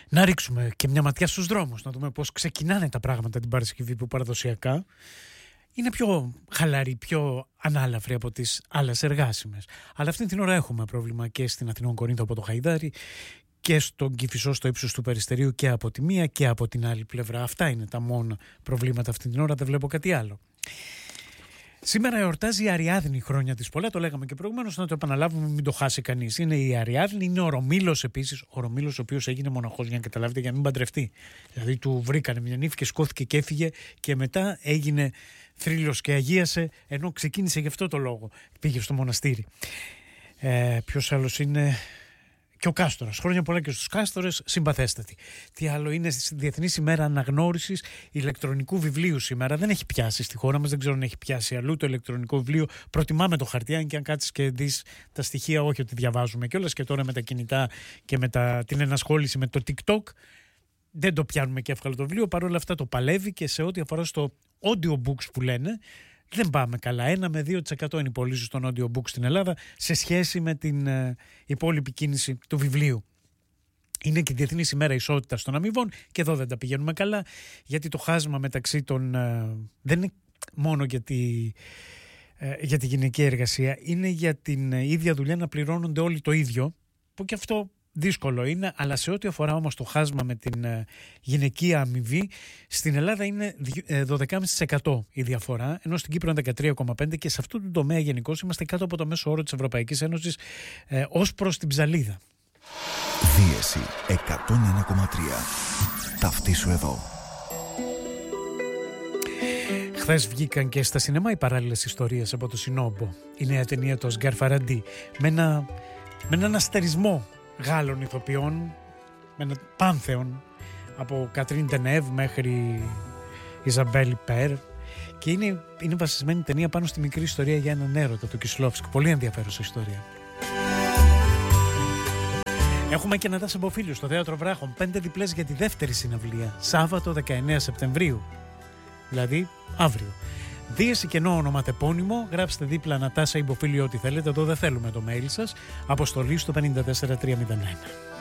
Να ρίξουμε και μια ματιά στους δρόμους, να δούμε πώς ξεκινάνε τα πράγματα την Παρασκευή, που παραδοσιακά είναι πιο χαλαρή, πιο ανάλαφρη από τις άλλες εργάσιμες. Αλλά αυτή την ώρα έχουμε πρόβλημα και στην Αθηνών Κορίνθο από το Χαϊδάρι και στον Κηφισό στο ύψος του Περιστερίου, και από τη μία και από την άλλη πλευρά. Αυτά είναι τα μόνα προβλήματα αυτή την ώρα, δεν βλέπω κάτι άλλο. Σήμερα εορτάζει η Αριάδνη, χρόνια της πολλά, το λέγαμε και προηγουμένως, να το επαναλάβουμε, μην το χάσει κανείς. Είναι η Αριάδνη, είναι ο Ρωμήλος επίσης, ο Ρωμήλος ο οποίος έγινε μοναχός, για να καταλάβετε, για να μην παντρευτεί. Δηλαδή του βρήκανε μια νύφη και σκόθηκε και έφυγε, και μετά έγινε θρύλος και αγίασε, ενώ ξεκίνησε γι' αυτό το λόγο. Πήγε στο μοναστήρι. Ποιος άλλος είναι? Και ο Κάστορας. Χρόνια πολλά και στους Κάστορες, συμπαθέστατοι. Τι άλλο είναι? Στη Διεθνή ημέρα αναγνώρισης ηλεκτρονικού βιβλίου σήμερα. Δεν έχει πιάσει στη χώρα μας, δεν ξέρω αν έχει πιάσει αλλού το ηλεκτρονικό βιβλίο. Προτιμάμε το χαρτί, αν και αν κάτσεις και δεις τα στοιχεία, όχι ότι διαβάζουμε κιόλας, και τώρα με τα κινητά και με την ενασχόληση με το TikTok, δεν το πιάνουμε και εύκολα το βιβλίο. Παρ' όλα αυτά το παλεύει, και σε ό,τι αφορά στο audiobooks που λένε, δεν πάμε καλά. 1 με 2% είναι οι πωλήσεις των audiobook στην Ελλάδα σε σχέση με την υπόλοιπη κίνηση του βιβλίου. Είναι και η Διεθνής ημέρα ισότητας των αμοιβών, και εδώ δεν τα πηγαίνουμε καλά, γιατί το χάσμα μεταξύ των... δεν είναι μόνο για τη γυναική εργασία, είναι για την ίδια δουλειά να πληρώνονται όλοι το ίδιο, που και αυτό δύσκολο είναι, αλλά σε ό,τι αφορά όμως το χάσμα με την γυναικεία αμοιβή, στην Ελλάδα είναι 12,5% η διαφορά, ενώ στην Κύπρο είναι 13,5%, και σε αυτό το τομέα γενικώς είμαστε κάτω από το μέσο όρο της Ευρωπαϊκής Ένωσης ως προς την ψαλίδα. Δίεση 101,3. Ταυτίσου εδώ. Χθες βγήκαν και στα σινεμά οι παράλληλες ιστορίες από το Σινόμπο, η νέα ταινία του Οσγκάρ Φαραντί, με έναν αστερισμό Γάλλων ηθοποιών, με ένα πάνθεον από Κατρίν Ντενεύ μέχρι Ιζαμπέλ Περ, και είναι βασισμένη ταινία πάνω στη μικρή ιστορία για έναν έρωτα του Κισλόφσκι. Πολύ ενδιαφέρουσα ιστορία. Έχουμε και Νατάσα Μποφίλιου στο Θέατρο Βράχων, 5 διπλές για τη δεύτερη συναυλία, Σάββατο 19 Σεπτεμβρίου, δηλαδή αύριο. Δίεση κενό ονοματεπώνυμο, γράψτε δίπλα Νατάσα ή Μποφίλιο ό,τι θέλετε, εδώ δεν θέλουμε το mail σας, αποστολή στο 54301.